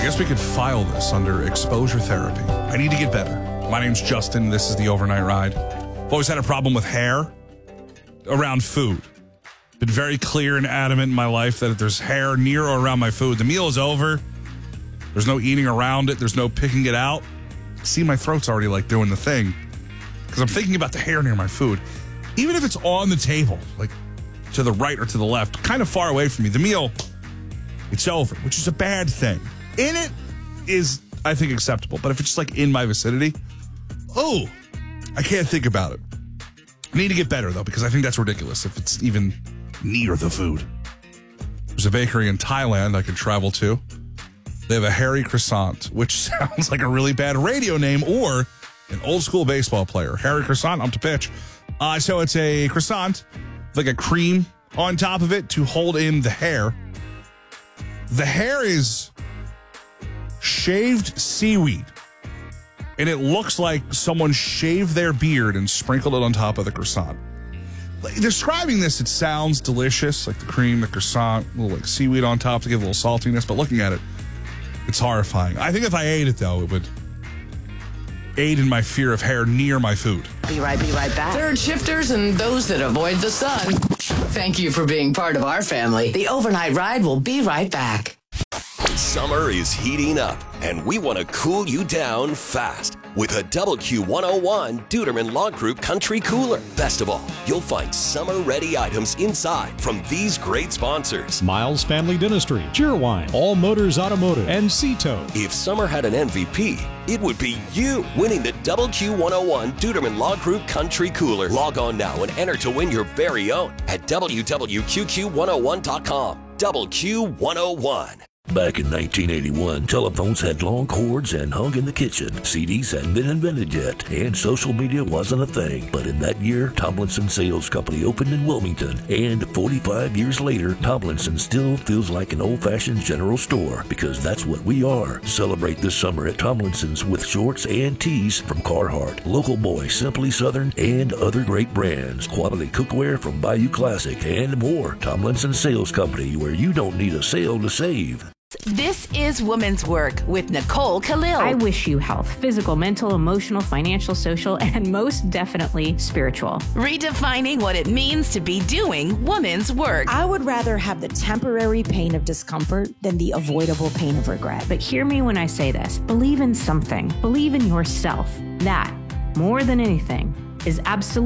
I guess we could file this under exposure therapy. I need to get better. My name's Justin. This is the Overnight Ride. I've always had a problem with hair around food. Been very clear and adamant in my life that if there's hair near or around my food, the meal is over. There's no eating around it. There's no picking it out. See, my throat's already like doing the thing because I'm thinking about the hair near my food. Even if it's on the table, like to the right or to the left, kind of far away from me, the meal, it's over, which is a bad thing. In it is, I think, acceptable. But if it's just like in my vicinity, I can't think about it. I need to get better, though, because I think that's ridiculous if it's even near the food. There's a bakery in Thailand I could travel to. They have a hairy croissant, which sounds like a really bad radio name or an old school baseball player. Hairy croissant, up to pitch. So it's a croissant with like a cream on top of it to hold in the hair. The hair is shaved seaweed, and it looks like someone shaved their beard and sprinkled it on top of the croissant. Like, describing this, it sounds delicious, like the cream, the croissant, a little like seaweed on top to give a little saltiness, but looking at it, it's horrifying. I think if I ate it, though, it would aid in my fear of hair near my food. Be right back. Third shifters and those that avoid the sun. Thank you for being part of our family. The Overnight Ride will be right back. Summer is heating up, and we want to cool you down fast with a WQ101 Duderman Log Group Country Cooler. Best of all, you'll find summer-ready items inside from these great sponsors. Miles Family Dentistry, Cheerwine, All Motors Automotive, and Ceto. If summer had an MVP, it would be you winning the WQ101 Duderman Log Group Country Cooler. Log on now and enter to win your very own at www.QQ101.com. WQ101. Back in 1981, telephones had long cords and hung in the kitchen. CDs hadn't been invented yet, and social media wasn't a thing. But in that year, Tomlinson Sales Company opened in Wilmington, and 45 years later, Tomlinson still feels like an old-fashioned general store, because that's what we are. Celebrate this summer at Tomlinson's with shorts and tees from Carhartt, Local Boy, Simply Southern, and other great brands. Quality cookware from Bayou Classic, and more. Tomlinson Sales Company, where you don't need a sale to save. This is Women's Work with Nicole Khalil. I wish you health, physical, mental, emotional, financial, social, and most definitely spiritual. Redefining what it means to be doing women's work. I would rather have the temporary pain of discomfort than the avoidable pain of regret. But hear me when I say this. Believe in something. Believe in yourself. That, more than anything, is absolutely